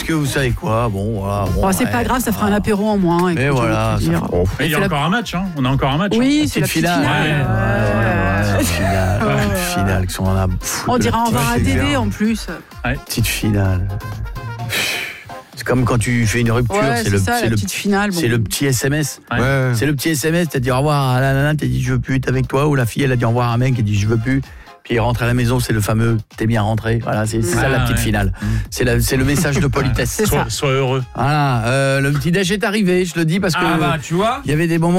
que vous savez quoi, bon, voilà. Bon, c'est pas grave, ça fera un apéro en moins. Mais voilà. Il y a encore un match, hein. On a encore un match. Oui, c'est la petite finale. Finale, qu'on en a. On dirait en voir à Dédé en plus. Petite finale. C'est comme quand tu fais une rupture, c'est le petite finale. C'est le petit SMS. Ouais. C'est le petit SMS, t'as dit au revoir à la nana, t'as dit je veux plus être avec toi, ou la fille elle a dit au revoir à un mec qui dit je veux plus. Puis il rentre à la maison, c'est le fameux t'es bien rentré. Voilà, c'est ça la petite finale. C'est le message de politesse. Sois heureux. Voilà, le petit déj est arrivé, je le dis parce que tu vois, il y avait des moments